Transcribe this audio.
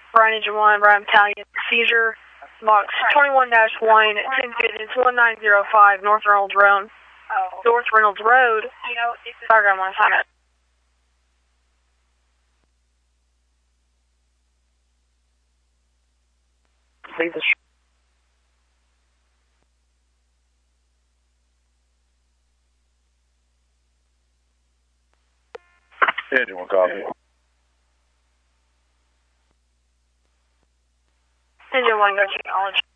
Brian Engine 1, Brian Battalion, seizure, box 21-1, 1905, North Reynolds Road. North Reynolds Road, Fireground 1, sign up. Leave the Engine 1, copy. Engine 1, go to knowledge.